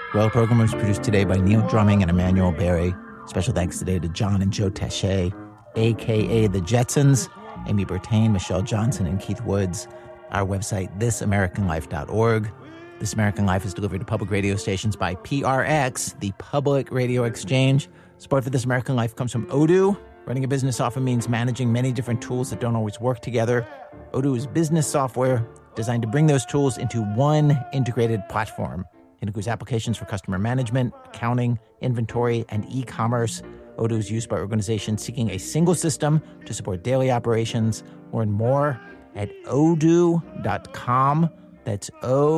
Royal Program was produced today by Neil Drumming and Emmanuel Berry. Special thanks today to John and Joe Taché, a.k.a. The Jetsons, Amy Bertain, Michelle Johnson, and Keith Woods. Our website, thisamericanlife.org. This American Life is delivered to public radio stations by PRX, the Public Radio Exchange. Support for This American Life comes from Odoo. Running a business often means managing many different tools that don't always work together. Odoo is business software designed to bring those tools into one integrated platform. It includes applications for customer management, accounting, inventory, and e-commerce. Odoo is used by organizations seeking a single system to support daily operations. Learn more at odoo.com. That's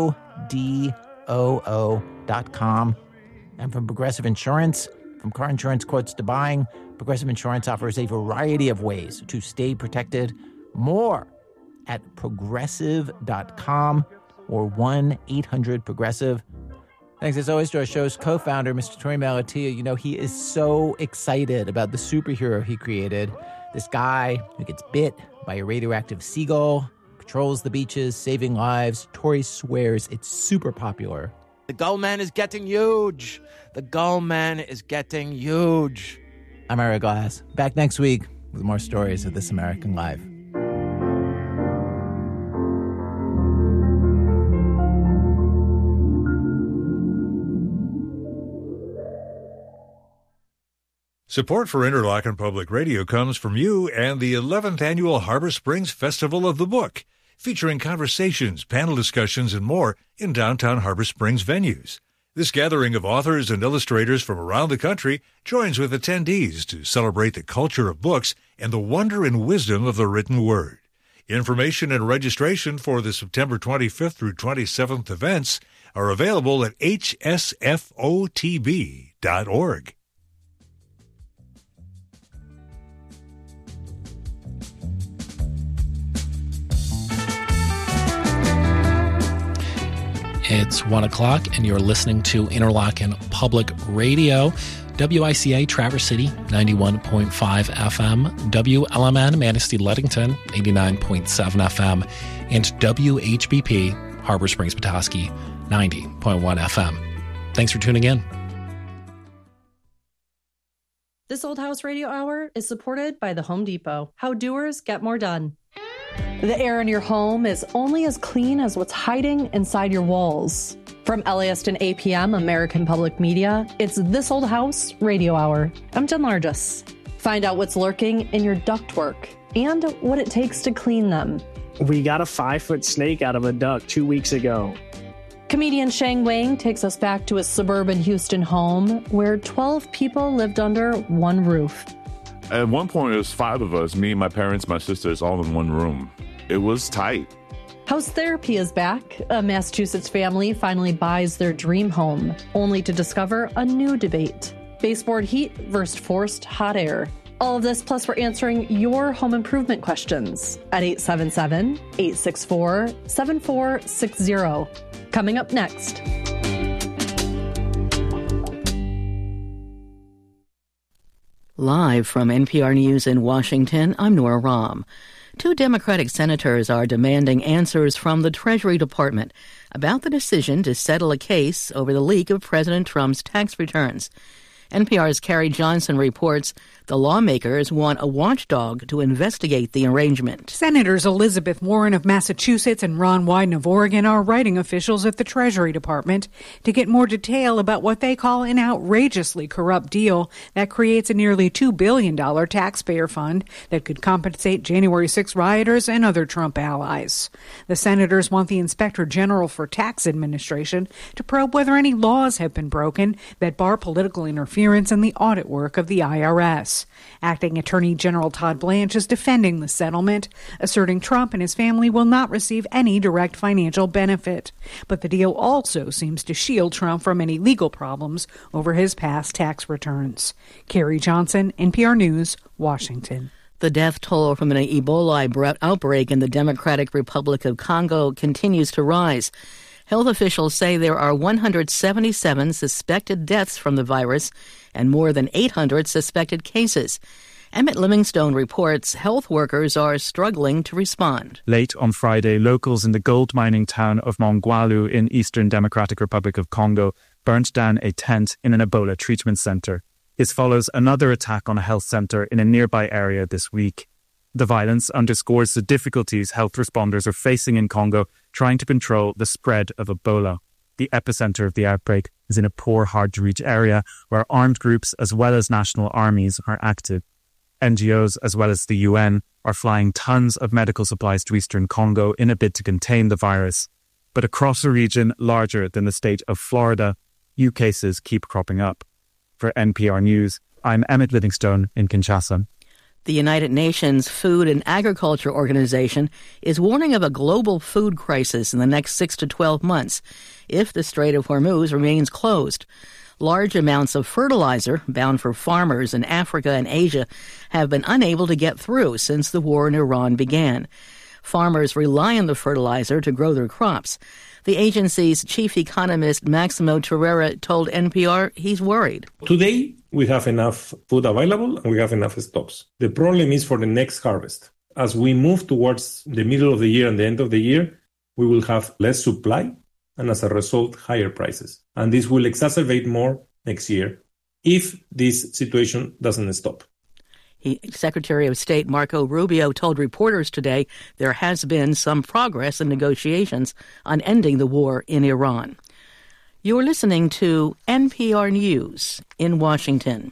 ODOO.com. And from Progressive Insurance, from car insurance quotes to buying, Progressive Insurance offers a variety of ways to stay protected. More at progressive.com or 1-800-PROGRESSIVE. Thanks as always to our show's co-founder, Mr. Torey Malatia. You know, he is so excited about the superhero he created. This guy who gets bit by a radioactive seagull, patrols the beaches, saving lives. Torey swears it's super popular. The Gull Man is getting huge. The Gull Man is getting huge. I'm Ira Glass. Back next week with more stories of This American Life. Support for Interlochen Public Radio comes from you and the 11th Annual Harbor Springs Festival of the Book, featuring conversations, panel discussions, and more in downtown Harbor Springs venues. This gathering of authors and illustrators from around the country joins with attendees to celebrate the culture of books and the wonder and wisdom of the written word. Information and registration for the September 25th through 27th events are available at hsfotb.org. It's 1 o'clock, and you're listening to Interlochen Public Radio, WICA Traverse City, 91.5 FM, WLMN Manistee Ludington, 89.7 FM, and WHBP Harbor Springs Petoskey, 90.1 FM. Thanks for tuning in. This Old House Radio Hour is supported by the Home Depot. How doers get more done. The air in your home is only as clean as what's hiding inside your walls. From LAist and APM, American Public Media, it's This Old House Radio Hour. I'm Jen Largis. Find out what's lurking in your ductwork and what it takes to clean them. We got a 5-foot snake out of a duct 2 weeks ago. Comedian Shang Wang takes us back to a suburban Houston home where 12 people lived under one roof. At one point, it was 5 of us, me, my parents, my sisters, all in one room. It was tight. House therapy is back. A Massachusetts family finally buys their dream home, only to discover a new debate. Baseboard heat versus forced hot air. All of this, plus we're answering your home improvement questions at 877-864-7460. Coming up next. Live from NPR News in Washington, I'm Nora Rahm. 2 Democratic senators are demanding answers from the Treasury Department about the decision to settle a case over the leak of President Trump's tax returns. NPR's Carrie Johnson reports the lawmakers want a watchdog to investigate the arrangement. Senators Elizabeth Warren of Massachusetts and Ron Wyden of Oregon are writing officials at the Treasury Department to get more detail about what they call an outrageously corrupt deal that creates a nearly $2 billion taxpayer fund that could compensate January 6 rioters and other Trump allies. The senators want the Inspector General for Tax Administration to probe whether any laws have been broken that bar political interference in the audit work of the IRS. Acting Attorney General Todd Blanche is defending the settlement, asserting Trump and his family will not receive any direct financial benefit. But the deal also seems to shield Trump from any legal problems over his past tax returns. Carrie Johnson, NPR News, Washington. The death toll from an Ebola outbreak in the Democratic Republic of Congo continues to rise. Health officials say there are 177 suspected deaths from the virus and more than 800 suspected cases. Emmett Livingstone reports health workers are struggling to respond. Late on Friday, locals in the gold mining town of Mongwalu in Eastern Democratic Republic of Congo burnt down a tent in an Ebola treatment center. This follows another attack on a health center in a nearby area this week. The violence underscores the difficulties health responders are facing in Congo trying to control the spread of Ebola. The epicenter of the outbreak is in a poor, hard-to-reach area where armed groups as well as national armies are active. NGOs as well as the UN are flying tons of medical supplies to eastern Congo in a bid to contain the virus. But across a region larger than the state of Florida, new cases keep cropping up. For NPR News, I'm Emmett Livingstone in Kinshasa. The United Nations Food and Agriculture Organization is warning of a global food crisis in the next 6 to 12 months if the Strait of Hormuz remains closed. Large amounts of fertilizer bound for farmers in Africa and Asia have been unable to get through since the war in Iran began. Farmers rely on the fertilizer to grow their crops. The agency's chief economist, Maximo Torreira, told NPR he's worried. Today, we have enough food available and we have enough stocks. The problem is for the next harvest. As we move towards the middle of the year and the end of the year, we will have less supply and as a result, higher prices. And this will exacerbate more next year if this situation doesn't stop. Secretary of State Marco Rubio told reporters today there has been some progress in negotiations on ending the war in Iran. You're listening to NPR News in Washington.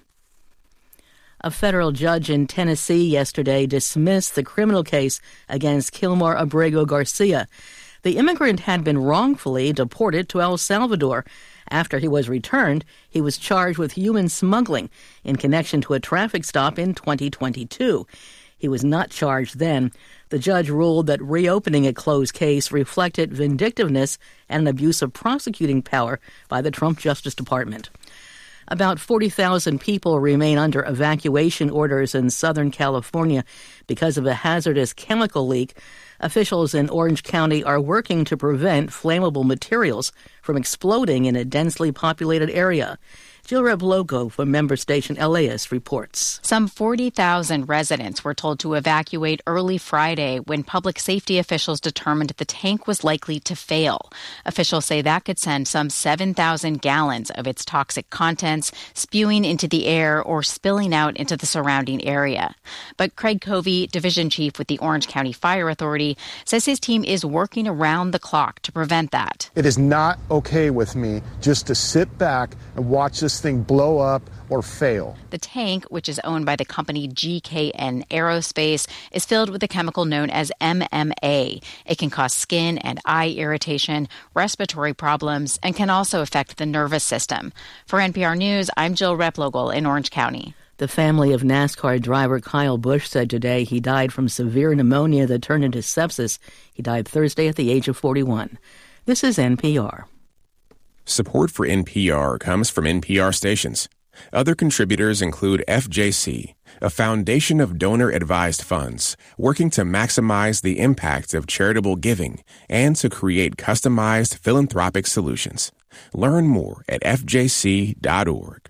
A federal judge in Tennessee yesterday dismissed the criminal case against Kilmar Abrego Garcia. The immigrant had been wrongfully deported to El Salvador. After he was returned, he was charged with human smuggling in connection to a traffic stop in 2022. He was not charged then. The judge ruled that reopening a closed case reflected vindictiveness and an abuse of prosecuting power by the Trump Justice Department. About 40,000 people remain under evacuation orders in Southern California because of a hazardous chemical leak. Officials in Orange County are working to prevent flammable materials from exploding in a densely populated area. Jill Replogo from member station LAist reports. Some 40,000 residents were told to evacuate early Friday when public safety officials determined the tank was likely to fail. Officials say that could send some 7,000 gallons of its toxic contents spewing into the air or spilling out into the surrounding area. But Craig Covey, division chief with the Orange County Fire Authority, says his team is working around the clock to prevent that. It is not okay with me just to sit back and watch this thing blow up or fail. The tank, which is owned by the company GKN Aerospace, is filled with a chemical known as MMA. It can cause skin and eye irritation, respiratory problems, and can also affect the nervous system. For NPR News, I'm Jill Replogle in Orange County. The family of NASCAR driver Kyle Busch said today he died from severe pneumonia that turned into sepsis. He died Thursday at the age of 41. This is NPR. Support for NPR comes from NPR stations. Other contributors include FJC, a foundation of donor-advised funds working to maximize the impact of charitable giving and to create customized philanthropic solutions. Learn more at fjc.org.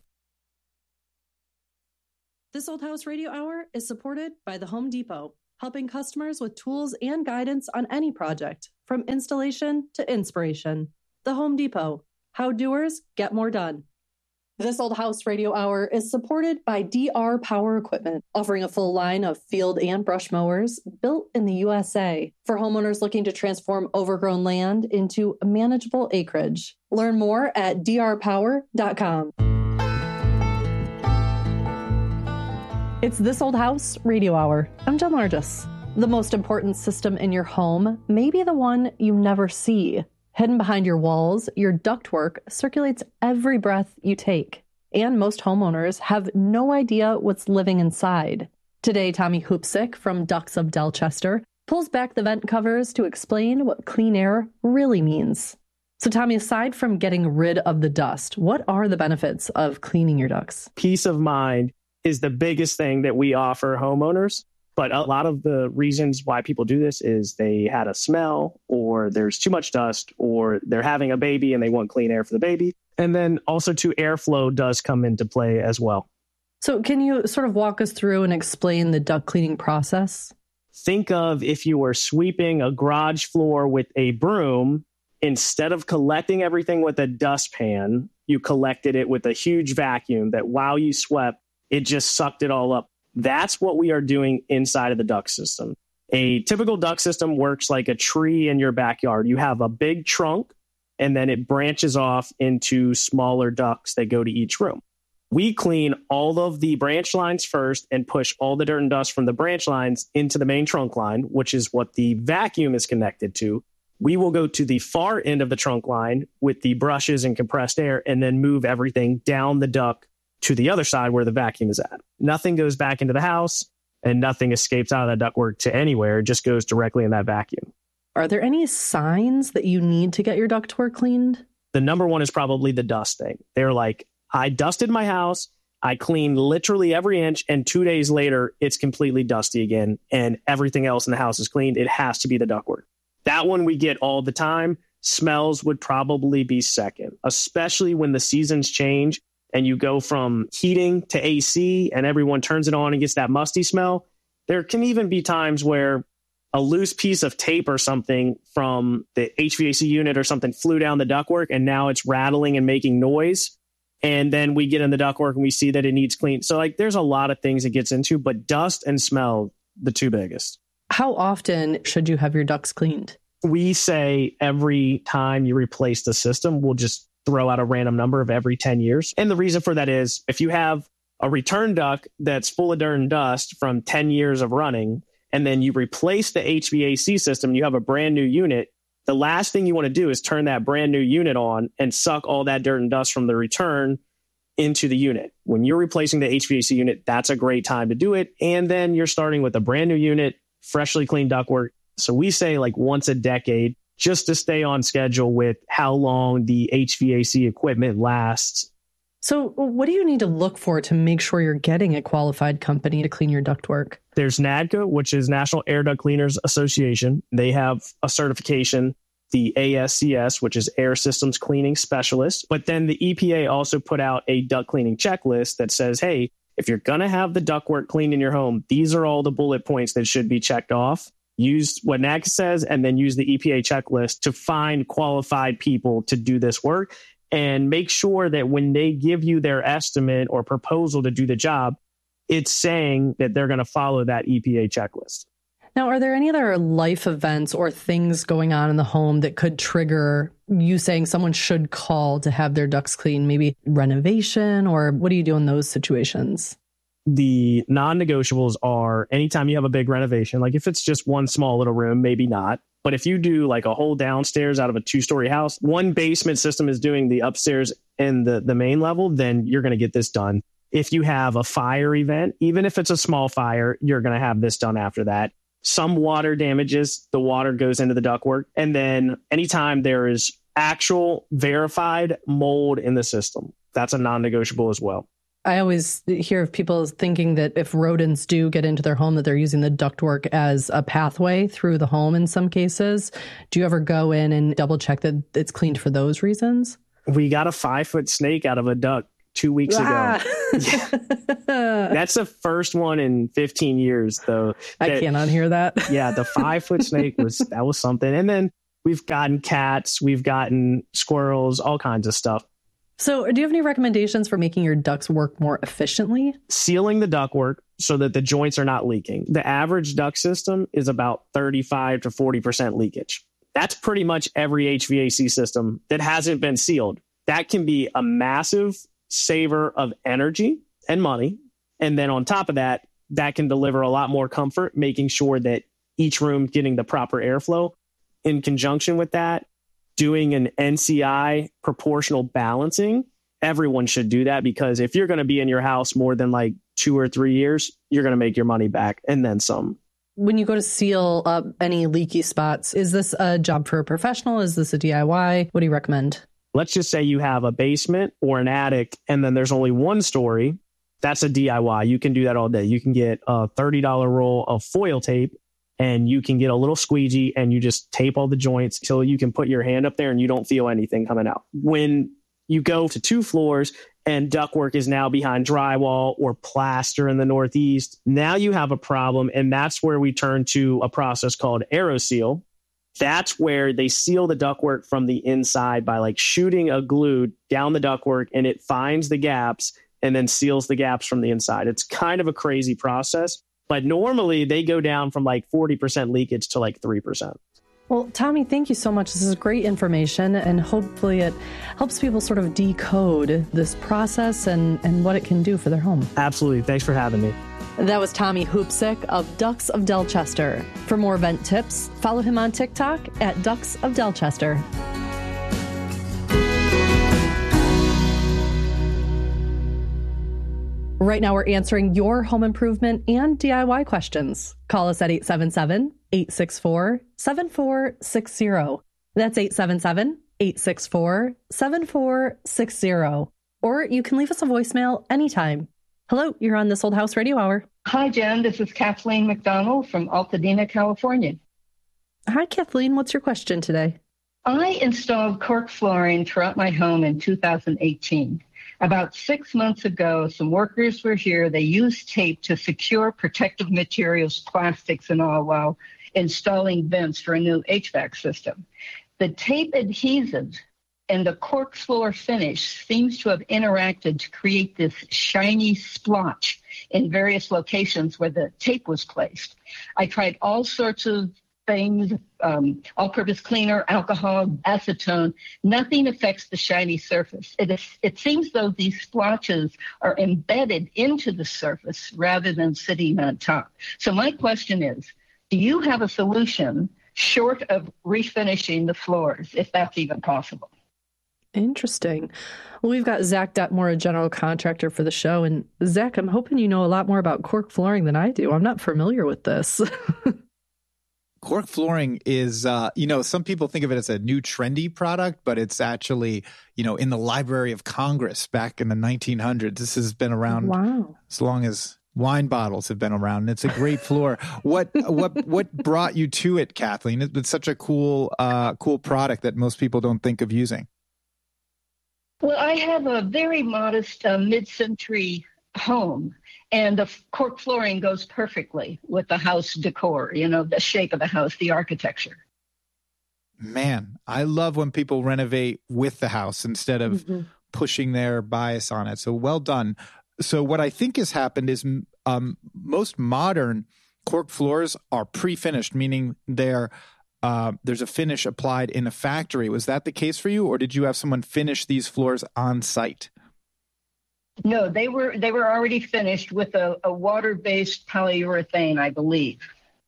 This Old House Radio Hour is supported by the Home Depot, helping customers with tools and guidance on any project, from installation to inspiration. The Home Depot. How doers get more done. This Old House Radio Hour is supported by DR Power Equipment, offering a full line of field and brush mowers built in the USA for homeowners looking to transform overgrown land into manageable acreage. Learn more at drpower.com. It's This Old House Radio Hour. I'm Jen Largis. The most important system in your home may be the one you never see. Hidden behind your walls, your ductwork circulates every breath you take. And most homeowners have no idea what's living inside. Today, Tommy Hoopsick from Ducts of Delchester pulls back the vent covers to explain what clean air really means. So Tommy, aside from getting rid of the dust, what are the benefits of cleaning your ducts? Peace of mind is the biggest thing that we offer homeowners. But a lot of the reasons why people do this is they had a smell, or there's too much dust, or they're having a baby and they want clean air for the baby. And then also too, airflow does come into play as well. So can you sort of walk us through and explain the duct cleaning process? Think of if you were sweeping a garage floor with a broom instead of collecting everything with a dustpan, you collected it with a huge vacuum that while you swept, it just sucked it all up. That's what we are doing inside of the duct system. A typical duct system works like a tree in your backyard. You have a big trunk, and then it branches off into smaller ducts that go to each room. We clean all of the branch lines first and push all the dirt and dust from the branch lines into the main trunk line, which is what the vacuum is connected to. We will go to the far end of the trunk line with the brushes and compressed air and then move everything down the duct to the other side where the vacuum is at. Nothing goes back into the house and nothing escapes out of that ductwork to anywhere. It just goes directly in that vacuum. Are there any signs that you need to get your ductwork cleaned? The number one is probably the dust thing. They're like, I dusted my house, I cleaned literally every inch, and 2 days later, it's completely dusty again, and everything else in the house is cleaned. It has to be the ductwork. That one we get all the time. Smells would probably be second, especially when the seasons change and you go from heating to AC and everyone turns it on and gets that musty smell. There can even be times where a loose piece of tape or something from the HVAC unit or something flew down the ductwork, and now it's rattling and making noise. And then we get in the ductwork and we see that it needs clean. So like there's a lot of things it gets into, but dust and smell, the two biggest. How often should you have your ducts cleaned? We say every time you replace the system, we'll just throw out a random number of every 10 years. And the reason for that is if you have a return duct that's full of dirt and dust from 10 years of running, and then you replace the HVAC system, you have a brand new unit, the last thing you want to do is turn that brand new unit on and suck all that dirt and dust from the return into the unit. When you're replacing the HVAC unit, that's a great time to do it. And then you're starting with a brand new unit, freshly cleaned ductwork. So we say like once a decade, just to stay on schedule with how long the HVAC equipment lasts. So what do you need to look for to make sure you're getting a qualified company to clean your ductwork? There's NADCA, which is National Air Duct Cleaners Association. They have a certification, the ASCS, which is Air Systems Cleaning Specialist. But then the EPA also put out a duct cleaning checklist that says, hey, if you're going to have the ductwork cleaned in your home, these are all the bullet points that should be checked off. Use what NADCA says and then use the EPA checklist to find qualified people to do this work. And make sure that when they give you their estimate or proposal to do the job, it's saying that they're going to follow that EPA checklist. Now, are there any other life events or things going on in the home that could trigger you saying someone should call to have their ducts cleaned? Maybe renovation, or what do you do in those situations? The non-negotiables are anytime you have a big renovation, like if it's just one small little room, maybe not. But if you do like a whole downstairs out of a 2-story house, one basement system is doing the upstairs and the main level, then you're going to get this done. If you have a fire event, even if it's a small fire, you're going to have this done after that. Some water damages, the water goes into the ductwork. And then anytime there is actual verified mold in the system, that's a non-negotiable as well. I always hear of people thinking that if rodents do get into their home, that they're using the ductwork as a pathway through the home in some cases. Do you ever go in and double check that it's cleaned for those reasons? We got a 5-foot snake out of a duct 2 weeks ago. That's the first one in 15 years, though. I cannot hear that. Yeah, the 5-foot snake was something. And then we've gotten cats, we've gotten squirrels, all kinds of stuff. So do you have any recommendations for making your ducts work more efficiently? Sealing the ductwork so that the joints are not leaking. The average duct system is about 35 to 40% leakage. That's pretty much every HVAC system that hasn't been sealed. That can be a massive saver of energy and money. And then on top of that, that can deliver a lot more comfort, making sure that each room getting the proper airflow. In conjunction with that, doing an NCI proportional balancing, everyone should do that, because if you're going to be in your house more than like 2 or 3 years, you're going to make your money back and then some. When you go to seal up any leaky spots, is this a job for a professional? Is this a DIY? What do you recommend? Let's just say you have a basement or an attic and then there's only one story. That's a DIY. You can do that all day. You can get a $30 roll of foil tape and you can get a little squeegee and you just tape all the joints till you can put your hand up there and you don't feel anything coming out. When you go to 2 floors and ductwork is now behind drywall or plaster in the Northeast, now you have a problem. And that's where we turn to a process called AeroSeal. That's where they seal the ductwork from the inside by like shooting a glue down the ductwork, and it finds the gaps and then seals the gaps from the inside. It's kind of a crazy process, but normally they go down from like 40% leakage to like 3%. Well, Tommy, thank you so much. This is great information, and hopefully it helps people sort of decode this process and what it can do for their home. Absolutely. Thanks for having me. That was Tommy Hoopsick of Ducks of Delchester. For more vent tips, follow him on TikTok at Ducks of Delchester. Right now, we're answering your home improvement and DIY questions. Call us at 877-864-7460. That's 877-864-7460. Or you can leave us a voicemail anytime. Hello, you're on This Old House Radio Hour. Hi, Jen. This is Kathleen McDonald from Altadena, California. Hi, Kathleen. What's your question today? I installed cork flooring throughout my home in 2018. About 6 months ago, some workers were here. They used tape to secure protective materials, plastics and all, while installing vents for a new HVAC system. The tape adhesive and the cork floor finish seems to have interacted to create this shiny splotch in various locations where the tape was placed. I tried all sorts of things, all-purpose cleaner, alcohol, acetone. Nothing affects the shiny surface. It seems though these splotches are embedded into the surface rather than sitting on top. So my question is, do you have a solution short of refinishing the floors, if that's even possible? Interesting. Well, we've got Zach Detmore, a general contractor for the show. And Zach, I'm hoping you know a lot more about cork flooring than I do. I'm not familiar with this. Cork flooring is, some people think of it as a new trendy product, but it's actually, in the Library of Congress back in the 1900s. This has been around as long as wine bottles have been around. And it's a great floor. What brought you to it, Kathleen? It's such a cool product that most people don't think of using. Well, I have a very modest mid-century home, and the cork flooring goes perfectly with the house decor, the shape of the house, the architecture. Man, I love when people renovate with the house instead of pushing their bias on it. So well done. So what I think has happened is most modern cork floors are pre-finished, meaning there's a finish applied in a factory. Was that the case for you, or did you have someone finish these floors on site? No, they were already finished with a water-based polyurethane, I believe.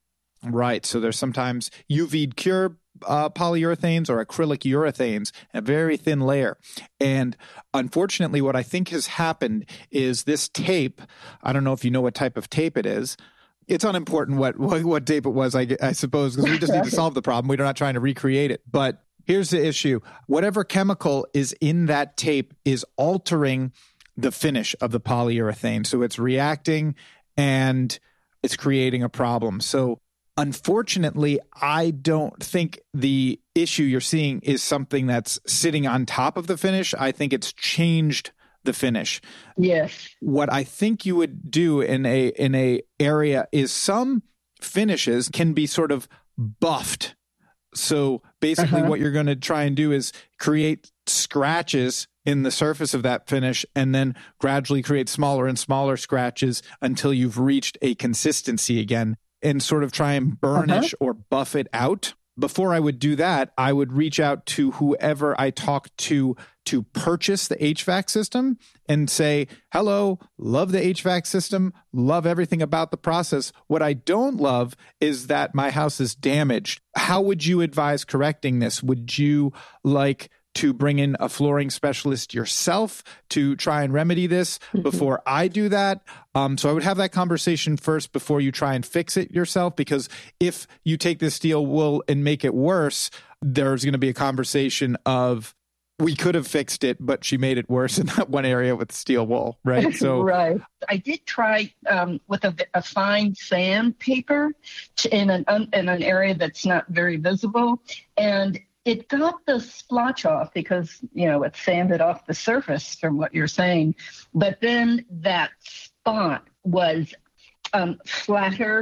Right. So there's sometimes UV cure polyurethanes or acrylic urethanes, a very thin layer. And unfortunately, what I think has happened is this tape, I don't know if you know what type of tape it is. It's unimportant what tape it was, I suppose, because we just need to solve the problem. We're not trying to recreate it. But here's the issue. Whatever chemical is in that tape is altering the finish of the polyurethane. So it's reacting and it's creating a problem. So unfortunately, I don't think the issue you're seeing is something that's sitting on top of the finish. I think it's changed the finish. Yes. What I think you would do in a area is some finishes can be sort of buffed. So basically what you're going to try and do is create scratches in the surface of that finish and then gradually create smaller and smaller scratches until you've reached a consistency again and sort of try and burnish or buff it out. Before I would do that, I would reach out to whoever I talked to purchase the HVAC system and say, hello, love the HVAC system, love everything about the process. What I don't love is that my house is damaged. How would you advise correcting this? Would you like to bring in a flooring specialist yourself to try and remedy this before I do that? So I would have that conversation first before you try and fix it yourself, because if you take this steel wool and make it worse, there's going to be a conversation of, we could have fixed it, but she made it worse in that one area with steel wool, right? So, right. I did try with a fine sandpaper in an area that's not very visible, and it got the splotch off because, it sanded off the surface from what you're saying. But then that spot was flatter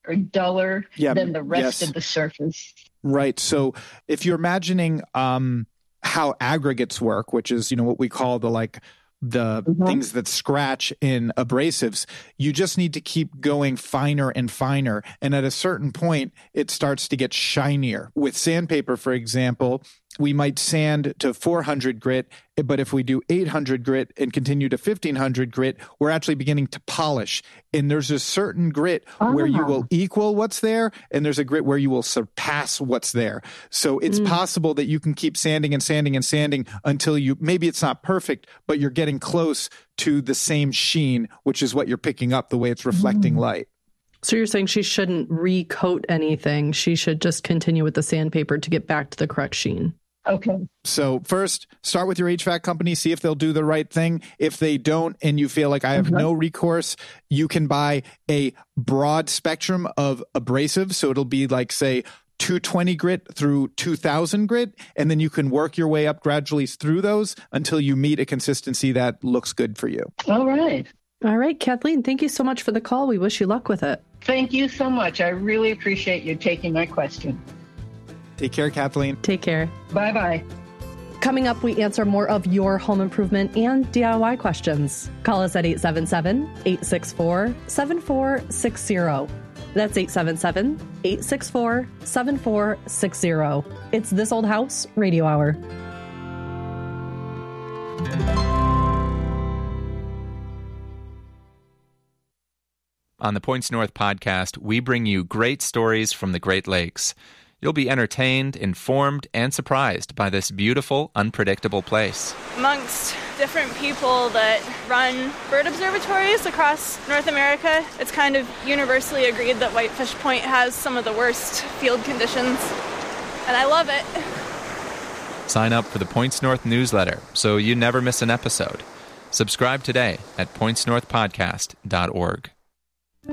or duller than the rest of the surface? Right. So if you're imagining how aggregates work, which is, what we call the things that scratch in abrasives, you just need to keep going finer and finer. And at a certain point, it starts to get shinier. With sandpaper, for example, we might sand to 400 grit, but if we do 800 grit and continue to 1500 grit, we're actually beginning to polish. And there's a certain grit where you will equal what's there, and there's a grit where you will surpass what's there. So it's possible that you can keep sanding and sanding and sanding until maybe it's not perfect, but you're getting close to the same sheen, which is what you're picking up the way it's reflecting light. So you're saying she shouldn't recoat anything. She should just continue with the sandpaper to get back to the correct sheen. Okay. So first, start with your HVAC company, see if they'll do the right thing. If they don't, and you feel like I have no recourse, you can buy a broad spectrum of abrasives. So it'll be like, say, 220 grit through 2000 grit, and then you can work your way up gradually through those until you meet a consistency that looks good for you. All right. All right, Kathleen, thank you so much for the call. We wish you luck with it. Thank you so much. I really appreciate you taking my question. Take care, Kathleen. Take care. Bye-bye. Coming up, we answer more of your home improvement and DIY questions. Call us at 877-864-7460. That's 877-864-7460. It's This Old House Radio Hour. On the Points North podcast, we bring you great stories from the Great Lakes. You'll be entertained, informed, and surprised by this beautiful, unpredictable place. Amongst different people that run bird observatories across North America, it's kind of universally agreed that Whitefish Point has some of the worst field conditions, and I love it. Sign up for the Points North newsletter so you never miss an episode. Subscribe today at pointsnorthpodcast.org.